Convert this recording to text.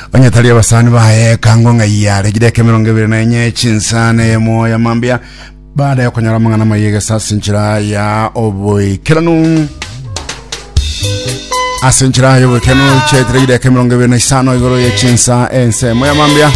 Onyatalia basani bae kango ngayare gideke 24 chinsane moya mambia baada ya kunyara mangana mayega sasinchira ya oboi kelanu asinchira yo kenu chetre gideke 25 igoro ya chinsa ense moya mambia